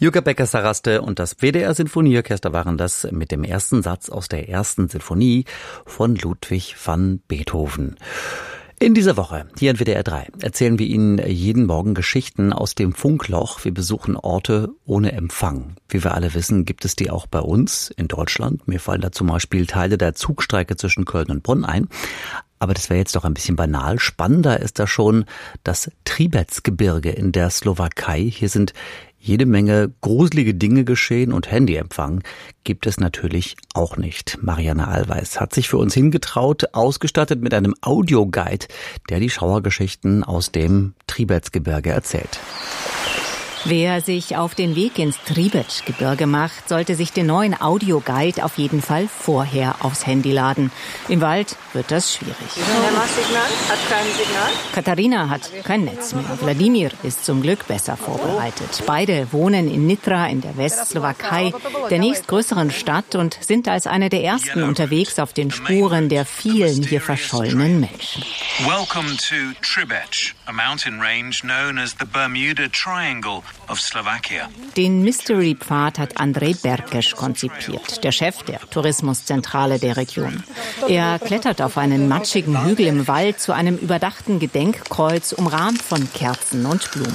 Jürgen Becker-Saraste und das WDR-Sinfonieorchester waren das mit dem ersten Satz aus der ersten Sinfonie von Ludwig van Beethoven. In dieser Woche, hier in WDR 3, erzählen wir Ihnen jeden Morgen Geschichten aus dem Funkloch. Wir besuchen Orte ohne Empfang. Wie wir alle wissen, gibt es die auch bei uns in Deutschland. Mir fallen da zum Beispiel Teile der Zugstrecke zwischen Köln und Bonn ein. Aber das wäre jetzt doch ein bisschen banal. Spannender ist da schon das Tribetsgebirge in der Slowakei. Hier sind jede Menge gruselige Dinge geschehen und Handyempfang gibt es natürlich auch nicht. Marianne Allweis hat sich für uns hingetraut, ausgestattet mit einem Audioguide, der die Schauergeschichten aus dem Tribetsgebirge erzählt. Wer sich auf den Weg ins Tribetsgebirge macht, sollte sich den neuen Audioguide auf jeden Fall vorher aufs Handy laden. Im Wald wird das schwierig. Hat kein Signal. Katharina hat kein Netz mehr. Wladimir ist zum Glück besser vorbereitet. Beide wohnen in Nitra in der Westslowakei, der nächstgrößeren Stadt, und sind als eine der ersten unterwegs auf den Spuren der vielen hier verschollenen Menschen. Welcome to Tribet, a mountain range known as the Bermuda Triangle of Slovakia. Den Mystery-Pfad hat Andrej Berkeš konzipiert, der Chef der Tourismuszentrale der Region. Er klettert auf einen matschigen Hügel im Wald zu einem überdachten Gedenkkreuz, umrahmt von Kerzen und Blumen.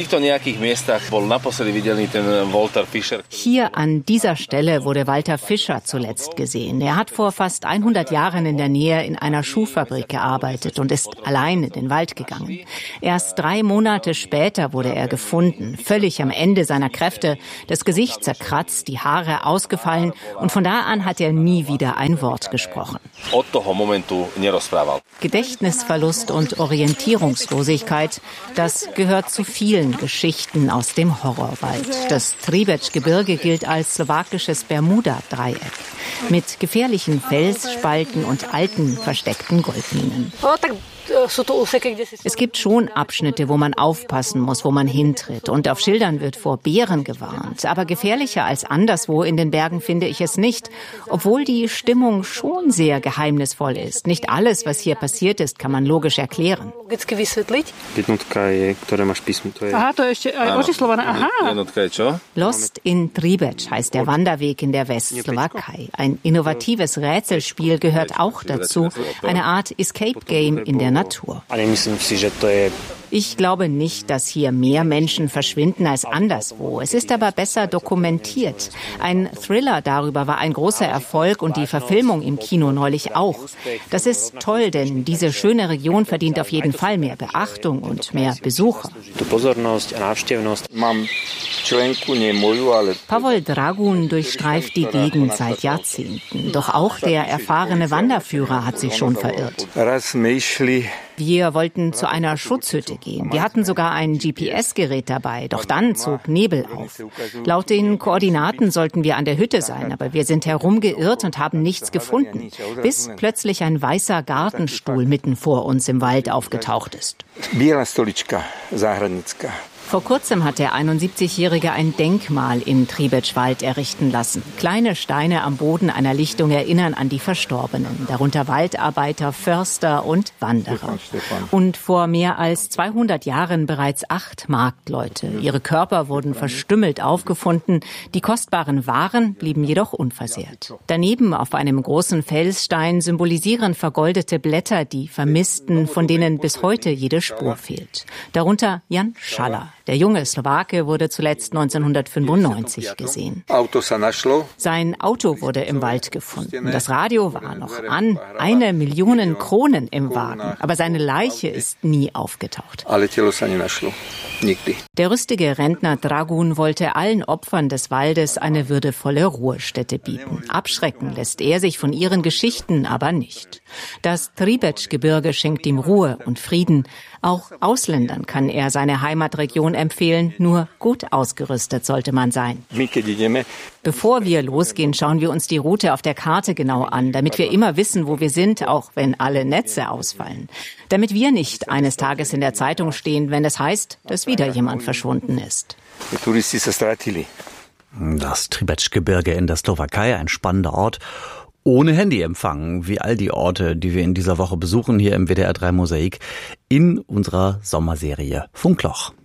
Hier an dieser Stelle wurde Walter Fischer zuletzt gesehen. Er hat vor fast 100 Jahren in der Nähe in einer Schuhfabrik gearbeitet und ist allein in den Wald gegangen. Erst 3 Monate später wurde er gefunden, völlig am Ende seiner Kräfte, das Gesicht zerkratzt, die Haare ausgefallen, und von da an hat er nie wieder ein Wort gesprochen. Gedächtnisverlust und Orientierungslosigkeit, das gehört zu vielen Geschichten aus dem Horrorwald. Das Tribetsgebirge gilt als slowakisches Bermuda-Dreieck mit gefährlichen Felsspalten und alten, versteckten Goldminen. Es gibt schon Abschnitte, wo man aufpassen muss, wo man hintritt. Und auf Schildern wird vor Bären gewarnt. Aber gefährlicher als anderswo in den Bergen finde ich es nicht. Obwohl die Stimmung schon sehr geheimnisvoll ist. Nicht alles, was hier passiert ist, kann man logisch erklären. Lost in Tribec heißt der Wanderweg in der Westslowakei. Ein innovatives Rätselspiel gehört auch dazu. Eine Art Escape-Game in der Natur. Ich glaube nicht, dass hier mehr Menschen verschwinden als anderswo. Es ist aber besser dokumentiert. Ein Thriller darüber war ein großer Erfolg und die Verfilmung im Kino neulich auch. Das ist toll, denn diese schöne Region verdient auf jeden Fall mehr Beachtung und mehr Besucher. Pavol Dragun durchstreift die Gegend seit Jahrzehnten. Doch auch der erfahrene Wanderführer hat sich schon verirrt. Wir wollten zu einer Schutzhütte gehen. Wir hatten sogar ein GPS-Gerät dabei, doch dann zog Nebel auf. Laut den Koordinaten sollten wir an der Hütte sein, aber wir sind herumgeirrt und haben nichts gefunden, bis plötzlich ein weißer Gartenstuhl mitten vor uns im Wald aufgetaucht ist. Vor kurzem hat der 71-Jährige ein Denkmal in Tribetswald errichten lassen. Kleine Steine am Boden einer Lichtung erinnern an die Verstorbenen, darunter Waldarbeiter, Förster und Wanderer. Und vor mehr als 200 Jahren bereits 8 Marktleute. Ihre Körper wurden verstümmelt aufgefunden, die kostbaren Waren blieben jedoch unversehrt. Daneben auf einem großen Felsstein symbolisieren vergoldete Blätter die Vermissten, von denen bis heute jede Spur fehlt. Darunter Jan Schaller. Der junge Slowake wurde zuletzt 1995 gesehen. Sein Auto wurde im Wald gefunden. Das Radio war noch an. 1 Million Kronen im Wagen. Aber seine Leiche ist nie aufgetaucht. Der rüstige Rentner Dragun wollte allen Opfern des Waldes eine würdevolle Ruhestätte bieten. Abschrecken lässt er sich von ihren Geschichten aber nicht. Das Tribetsgebirge schenkt ihm Ruhe und Frieden. Auch Ausländern kann er seine Heimatregion empfehlen, nur gut ausgerüstet sollte man sein. Bevor wir losgehen, schauen wir uns die Route auf der Karte genau an, damit wir immer wissen, wo wir sind, auch wenn alle Netze ausfallen. Damit wir nicht eines Tages in der Zeitung stehen, wenn es heißt, dass wieder jemand verschwunden ist. Das Tribetsgebirge in der Slowakei, ein spannender Ort. Ohne Handyempfang, wie all die Orte, die wir in dieser Woche besuchen, hier im WDR 3 Mosaik in unserer Sommerserie Funkloch.